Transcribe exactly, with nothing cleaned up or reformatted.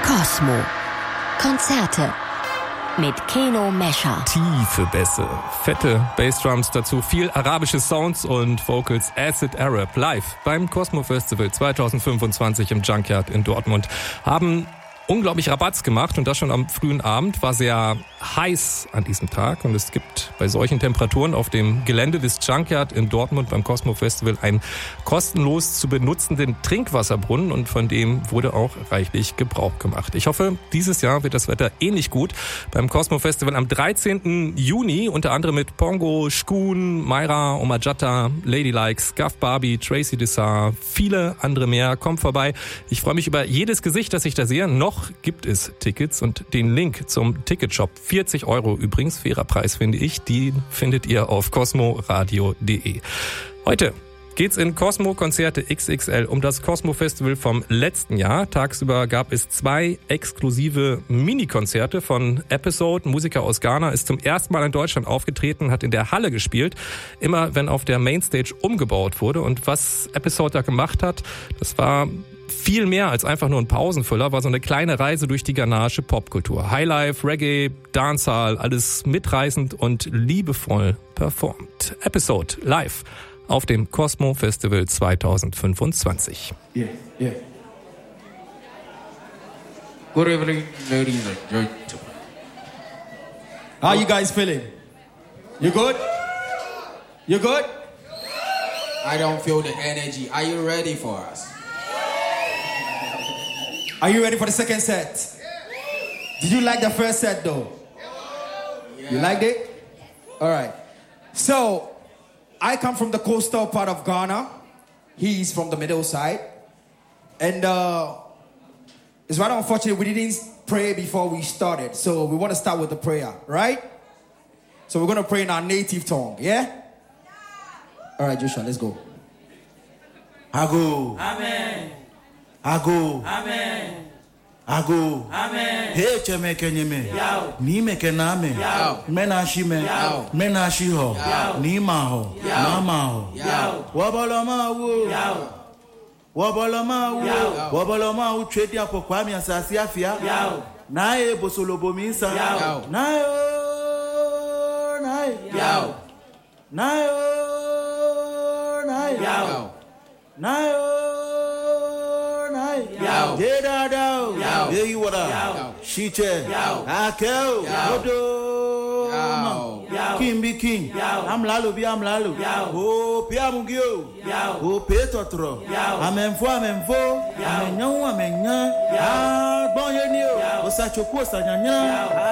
Cosmo. Konzerte mit Keno Mescher. Tiefe Bässe, fette Bassdrums, dazu viel arabische Sounds und Vocals. Acid Arab live beim Cosmo Festival zwanzig fünfundzwanzig im Junkyard in Dortmund haben unglaublich Rabatz gemacht und das schon am frühen Abend. War sehr heiß an diesem Tag und es gibt bei solchen Temperaturen auf dem Gelände des Junkyard in Dortmund beim Cosmo Festival einen kostenlos zu benutzenden Trinkwasserbrunnen und von dem wurde auch reichlich Gebrauch gemacht. Ich hoffe, dieses Jahr wird das Wetter ähnlich gut beim Cosmo Festival am dreizehnten Juni, unter anderem mit Pongo, Shkun, Mayra, Omajata, Ladylike, Scuff Barbie, Tracy Dessar, viele andere mehr. Kommt vorbei. Ich freue mich über jedes Gesicht, das ich da sehe. Noch gibt es Tickets und den Link zum Ticketshop, vierzig Euro übrigens, fairer Preis finde ich, die findet ihr auf cosmoradio punkt de. Heute geht's in Cosmo Konzerte X X L um das Cosmo Festival vom letzten Jahr. Tagsüber gab es zwei exklusive Mini-Konzerte von Episode. Ein Musiker aus Ghana ist zum ersten Mal in Deutschland aufgetreten, hat in der Halle gespielt, immer wenn auf der Mainstage umgebaut wurde. Und was Episode da gemacht hat, das war viel mehr als einfach nur ein Pausenfüller, war so eine kleine Reise durch die ghanaische Popkultur. Highlife, Reggae, Dancehall, alles mitreißend und liebevoll performt. Episode live auf dem Cosmo Festival zwanzig fünfundzwanzig. Yeah, yeah. Good evening, ladies and gentlemen. How you guys feeling? You good? You good? I don't feel the energy. Are you ready for us? Are you ready for the second set? Did you like the first set though? Yeah. You liked it? All right. So, I come from the coastal part of Ghana. He's from the middle side. And uh, it's rather unfortunate we didn't pray before we started. So we want to start with the prayer, right? So we're going to pray in our native tongue, yeah? All right, Joshua, let's go. Ago. Amen. Ago. Amen. Ago. Amen. Hey, cheme kenyeme. Yao. Ni me kename. Yao. Mena shime. Yao. Mena shiho. Yao. Ni maho. Yao. Mama ho. Yao. Wabalama wo. Yao. Wabalama wo. Yao. Wabalama wo trade ya kwa kwami asasi afia. Yao. Nae bosolobo minsa. Yao. Nae o. Nae. Yao. Nae o. Nae. Yao. Nae o. Yao. Dedado. Yao. Ye you wada. Yao. Shiche. Yao. Akel. Yao. Odo. Yao. Yao. King be king. Yao. Am lalo bi am lalo. Yao. Oh, pia mungio. Yao. Oh, pe totro. Yao. Amenfo amenfo. Yao. Amenyan amenya. Yao. Ah, bon ye ni o. Yao. Osachoku osanyanya. Yao.